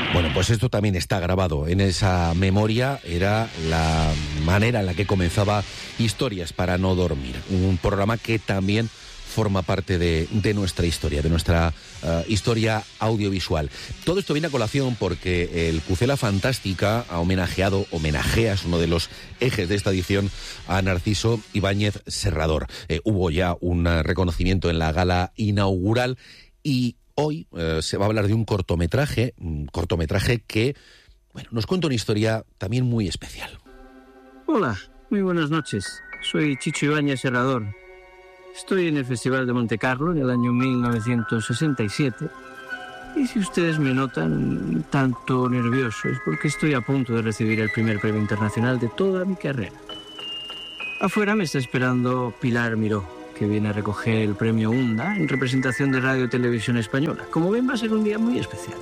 Bueno, pues esto también está grabado en esa memoria. Era la manera en la que comenzaba Historias para no dormir, un programa que también forma parte de nuestra historia, de nuestra historia audiovisual. Todo esto viene a colación porque el Pucela Fantástica homenajea, es uno de los ejes de esta edición, a Narciso Ibáñez Serrador. Hubo ya un reconocimiento en la gala inaugural y hoy se va a hablar de un cortometraje que, bueno, nos cuenta una historia también muy especial. Hola, muy buenas noches. Soy Chicho Ibáñez Serrador. Estoy en el Festival de Montecarlo en el año 1967. Y si ustedes me notan un tanto nervioso, es porque estoy a punto de recibir el primer premio internacional de toda mi carrera. Afuera me está esperando Pilar Miró, que viene a recoger el premio UNDA en representación de Radio y Televisión Española. Como ven, va a ser un día muy especial.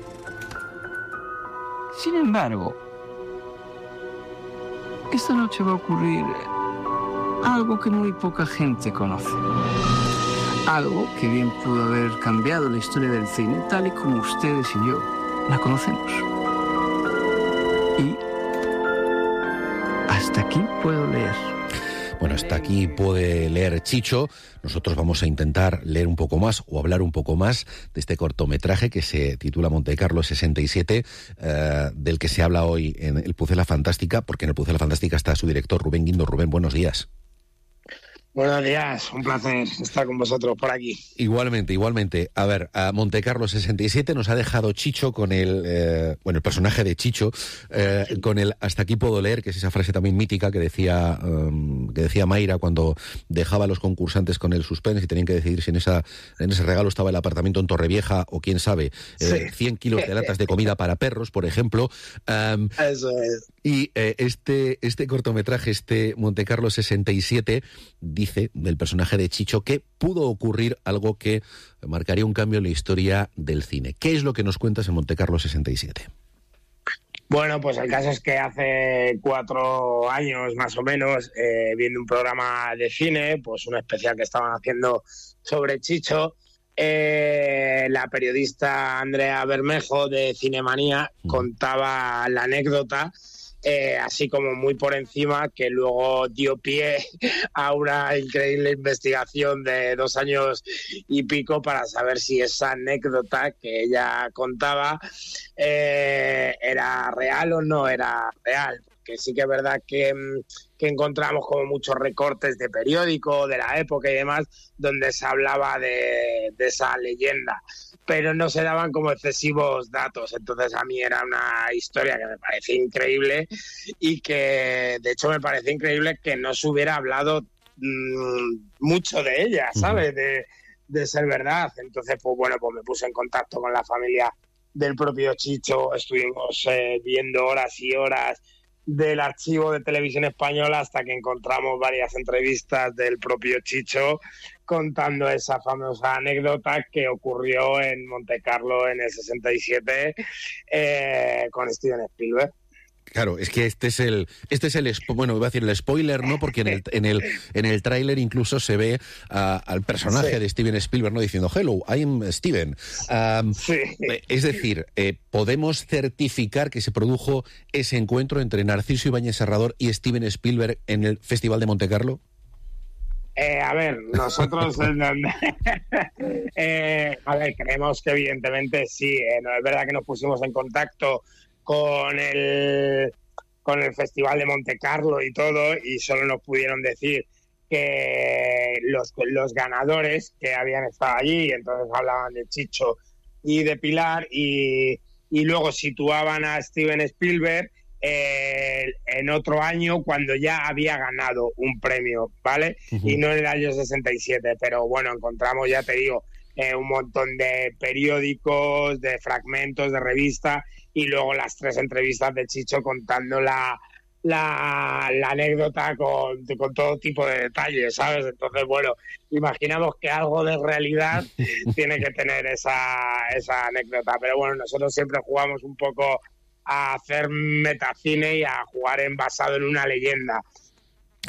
Sin embargo, esta noche va a ocurrir algo que muy poca gente conoce. Algo que bien pudo haber cambiado la historia del cine, tal y como ustedes y yo la conocemos. Y hasta aquí puedo leer. Bueno, hasta aquí puede leer Chicho. Nosotros vamos a intentar leer un poco más o hablar un poco más de este cortometraje que se titula Montecarlo 67, del que se habla hoy en el Pucela Fantástica, porque en el Pucela Fantástica está su director Rubén Guindo. Rubén, buenos días. Buenos días, un placer estar con vosotros por aquí. Igualmente. A ver, a Montecarlo 67 nos ha dejado Chicho con el personaje de Chicho, con el hasta aquí puedo leer, que es esa frase también mítica que decía Mayra cuando dejaba a los concursantes con el suspense y tenían que decidir si en ese regalo estaba el apartamento en Torrevieja o quién sabe, 100 kilos de latas de comida para perros, por ejemplo. Eso es. Y este cortometraje, este Montecarlo 67, dice del personaje de Chicho que pudo ocurrir algo que marcaría un cambio en la historia del cine. ¿Qué es lo que nos cuentas en Montecarlo 67? Bueno, pues el caso es que hace 4 años más o menos, viendo un programa de cine, pues un especial que estaban haciendo sobre Chicho, la periodista Andrea Bermejo de Cinemanía contaba la anécdota, así como muy por encima, que luego dio pie a una increíble investigación de 2 años y pico para saber si esa anécdota que ella contaba era real o no era real. Porque sí que es verdad que encontramos como muchos recortes de periódico de la época y demás donde se hablaba de esa leyenda, pero no se daban como excesivos datos. Entonces a mí era una historia que me parecía increíble y que de hecho me parecía increíble que no se hubiera hablado mucho de ella, ¿sabes? De ser verdad. Entonces pues bueno, pues me puse en contacto con la familia del propio Chicho, estuvimos viendo horas y horas del archivo de Televisión Española hasta que encontramos varias entrevistas del propio Chicho contando esa famosa anécdota que ocurrió en Montecarlo en el 67 con Steven Spielberg. Claro, es que este es el bueno, iba a decir el spoiler, ¿no? Porque en el tráiler incluso se ve al personaje de Steven Spielberg, ¿no? Diciendo hello, I'm Steven. Es decir, podemos certificar que se produjo ese encuentro entre Narciso Ibáñez Serrador y Steven Spielberg en el Festival de Montecarlo. A ver, nosotros creemos que evidentemente sí. No es verdad que nos pusimos en contacto con el Festival de Montecarlo y todo, y solo nos pudieron decir que los ganadores que habían estado allí, entonces hablaban de Chicho y de Pilar, y luego situaban a Steven Spielberg en otro año cuando ya había ganado un premio, ¿vale? Y no en el año 67, pero bueno, encontramos, ya te digo, un montón de periódicos, de fragmentos, de revistas, y luego las 3 entrevistas de Chicho contando la anécdota con todo tipo de detalles, ¿sabes? Entonces, bueno, imaginamos que algo de realidad tiene que tener esa anécdota, pero bueno, nosotros siempre jugamos un poco a hacer metacine y a jugar basado en una leyenda.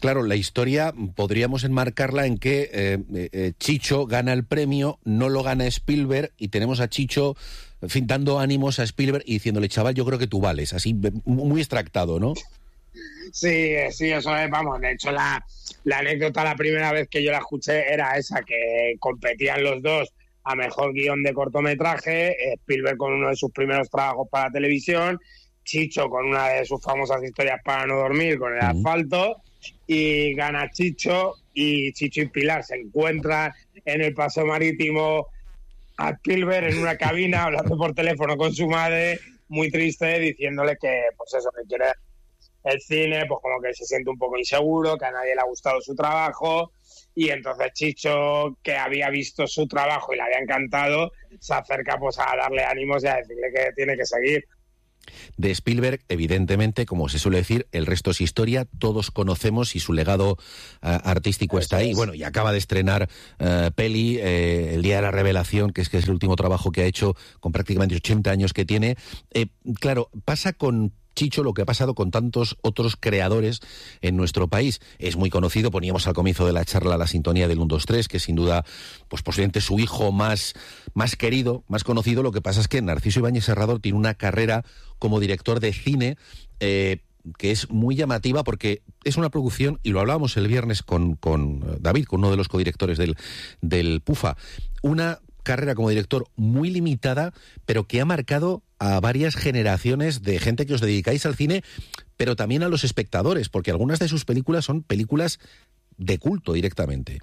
Claro, la historia podríamos enmarcarla en que Chicho gana el premio, no lo gana Spielberg, y tenemos a Chicho, en fin, dando ánimos a Spielberg y diciéndole, chaval, yo creo que tú vales, así muy extractado, ¿no? Sí, eso es, vamos, de hecho la anécdota la primera vez que yo la escuché era esa, que competían los dos a mejor guión de cortometraje, Spielberg con uno de sus primeros trabajos para televisión, Chicho con una de sus famosas historias para no dormir, con el asfalto, y gana Chicho, y Chicho y Pilar se encuentran en el paseo marítimo a Spielberg en una cabina hablando por teléfono con su madre, muy triste, diciéndole que, pues eso, que quiere el cine, pues como que se siente un poco inseguro, que a nadie le ha gustado su trabajo, y entonces Chicho, que había visto su trabajo y le había encantado, se acerca pues a darle ánimos y a decirle que tiene que seguir. De Spielberg, evidentemente, como se suele decir, el resto es historia, todos conocemos y su legado artístico está ahí. Bueno, y acaba de estrenar peli, El día de la revelación, que es el último trabajo que ha hecho con prácticamente 80 años que tiene. Claro, pasa con Chicho lo que ha pasado con tantos otros creadores en nuestro país. Es muy conocido, poníamos al comienzo de la charla la sintonía del 1, 2, 3, que sin duda, pues posiblemente su hijo más querido, más conocido. Lo que pasa es que Narciso Ibáñez Serrador tiene una carrera como director de cine que es muy llamativa, porque es una producción, y lo hablábamos el viernes con David, con uno de los codirectores del PUFA, una carrera como director muy limitada, pero que ha marcado a varias generaciones de gente que os dedicáis al cine, pero también a los espectadores, porque algunas de sus películas son películas de culto directamente.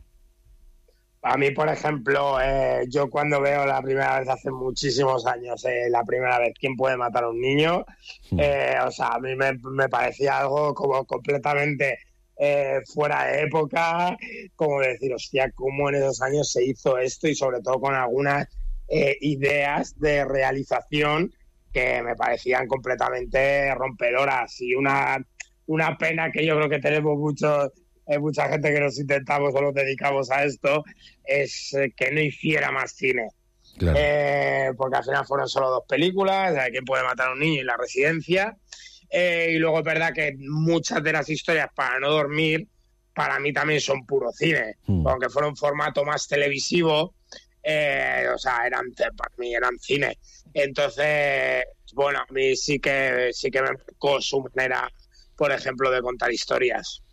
A mí, por ejemplo, yo cuando veo la primera vez hace muchísimos años, la primera vez, ¿Quién puede matar a un niño? O sea, a mí me parecía algo como completamente fuera de época, como decir, hostia, cómo en esos años se hizo esto, y sobre todo con algunas ideas de realización que me parecían completamente rompedoras, y una pena que yo creo que tenemos mucha gente que nos intentamos o nos dedicamos a esto, es que no hiciera más cine. Claro. Porque al final fueron solo 2 películas, ¿Quién puede matar a un niño? Y La residencia. Y luego es verdad que muchas de las historias para no dormir para mí también son puro cine, aunque fuera un formato más televisivo, o sea, para mí eran cine. Entonces, bueno, a mí sí que me marcó su manera, por ejemplo, de contar historias.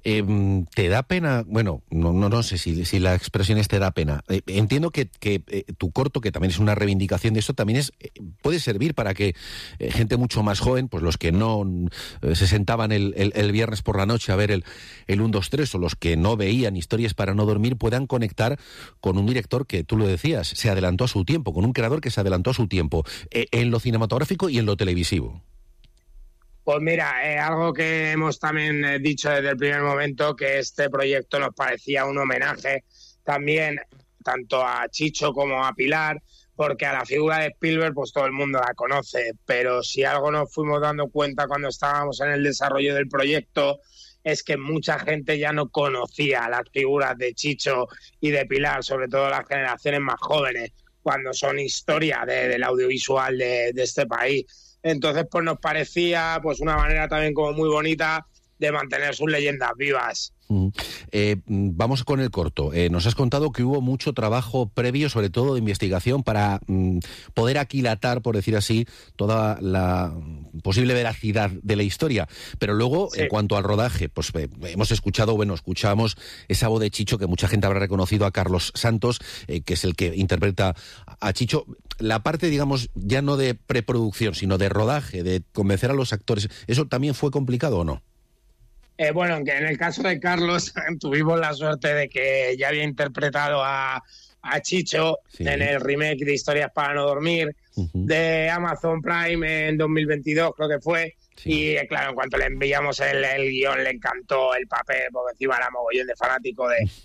¿Te da pena? Bueno, no sé si la expresión es te da pena. Entiendo que tu corto, que también es una reivindicación de eso, también puede servir para que gente mucho más joven, pues los que no se sentaban el viernes por la noche a ver el 1, 2, 3, o los que no veían historias para no dormir, puedan conectar con un director que, tú lo decías, se adelantó a su tiempo, con un creador que se adelantó a su tiempo, en lo cinematográfico y en lo televisivo. Pues mira, algo que hemos también dicho desde el primer momento, que este proyecto nos parecía un homenaje también tanto a Chicho como a Pilar, porque a la figura de Spielberg pues todo el mundo la conoce, pero si algo nos fuimos dando cuenta cuando estábamos en el desarrollo del proyecto es que mucha gente ya no conocía las figuras de Chicho y de Pilar, sobre todo las generaciones más jóvenes, cuando son historia del audiovisual de este país. Entonces, pues nos parecía pues una manera también como muy bonita de mantener sus leyendas vivas. Vamos con el corto. Nos has contado que hubo mucho trabajo previo, sobre todo de investigación, para poder aquilatar, por decir así, toda la posible veracidad de la historia. Pero luego, sí, en cuanto al rodaje, pues escuchamos esa voz de Chicho, que mucha gente habrá reconocido, a Carlos Santos, que es el que interpreta a Chicho. La parte, digamos, ya no de preproducción, sino de rodaje, de convencer a los actores, ¿eso también fue complicado o no? Bueno, aunque en el caso de Carlos tuvimos la suerte de que ya había interpretado a Chicho, sí, en el remake de Historias para no dormir, de Amazon Prime en 2022, creo que fue. Sí. Y claro, en cuanto le enviamos el guión, le encantó el papel, porque encima era mogollón de fanático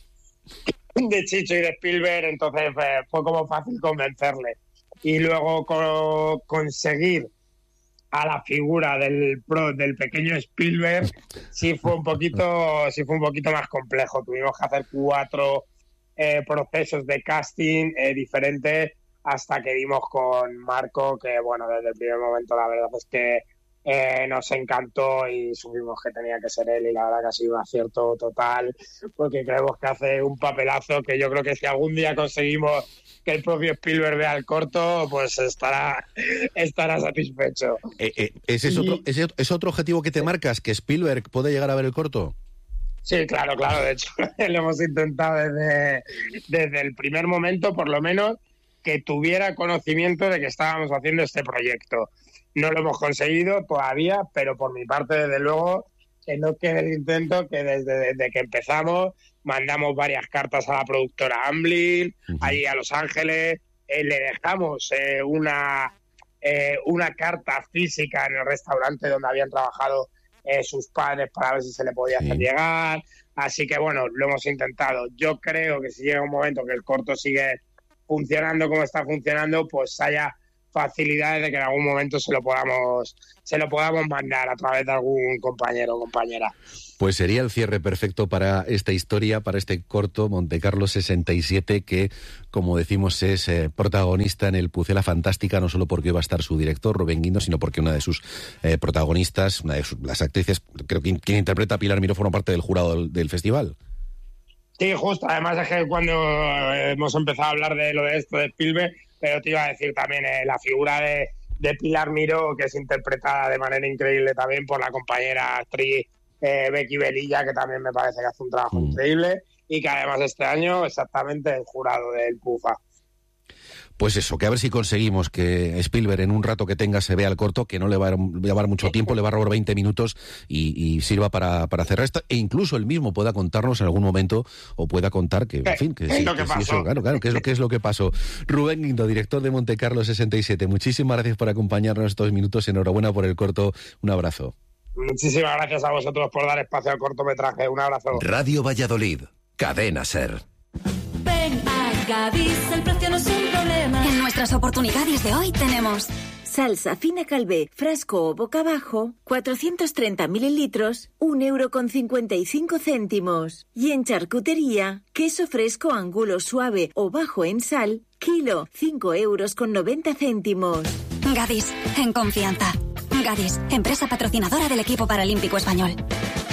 de Chicho y de Spielberg, entonces fue como fácil convencerle. Y luego conseguir a la figura del pequeño Spielberg sí fue un poquito más complejo. Tuvimos que hacer 4 procesos de casting diferentes hasta que dimos con Marco, que bueno, desde el primer momento la verdad es que nos encantó y supimos que tenía que ser él, y la verdad que ha sido un acierto total, porque creemos que hace un papelazo que yo creo que si algún día conseguimos que el propio Spielberg vea el corto, pues estará satisfecho. ¿Ese es otro objetivo que te marcas, que Spielberg puede llegar a ver el corto? Sí, claro, de hecho lo hemos intentado desde el primer momento, por lo menos, que tuviera conocimiento de que estábamos haciendo este proyecto. No lo hemos conseguido todavía, pero por mi parte, desde luego, que no quede el intento, que desde que empezamos mandamos varias cartas a la productora Amblin, ahí a Los Ángeles, le dejamos una carta física en el restaurante donde habían trabajado sus padres para ver si se le podía hacer llegar. Así que bueno, lo hemos intentado. Yo creo que si llega un momento que el corto sigue funcionando como está funcionando, pues haya facilidades de que en algún momento se lo podamos mandar a través de algún compañero o compañera. Pues sería el cierre perfecto para esta historia, para este corto Montecarlo 67, que, como decimos, es protagonista en el Pucela Fantástica, no solo porque va a estar su director, Rubén Guindo, sino porque una de sus protagonistas, una de las actrices, creo que quien interpreta a Pilar Miró, forma parte del jurado del festival. Sí, justo. Además es que cuando hemos empezado a hablar de lo de esto de Spielberg, pero te iba a decir también la figura de Pilar Miró, que es interpretada de manera increíble también por la compañera actriz Becky Velilla, que también me parece que hace un trabajo increíble, y que además este año exactamente el jurado del PUFA. Pues eso, que a ver si conseguimos que Spielberg en un rato que tenga se vea el corto, que no le va a llevar mucho tiempo, le va a robar 20 minutos y sirva para cerrar esto, e incluso él mismo pueda contarnos en algún momento, o pueda contar que, en fin, que sí, eso, claro, que es lo que pasó. Rubén Guindo, director de Montecarlo 67, muchísimas gracias por acompañarnos estos minutos, enhorabuena por el corto, un abrazo. Muchísimas gracias a vosotros por dar espacio al cortometraje, un abrazo. Radio Valladolid, Cadena SER. Ven a Gadis, el precio no es un problema. En nuestras oportunidades de hoy tenemos salsa fina Calvé, frasco o boca abajo, 430 mililitros, 1,55 €. Y en charcutería, queso fresco angulo suave o bajo en sal, kilo, 5,90 €. Gadis, en confianza. Gadis, empresa patrocinadora del equipo paralímpico español.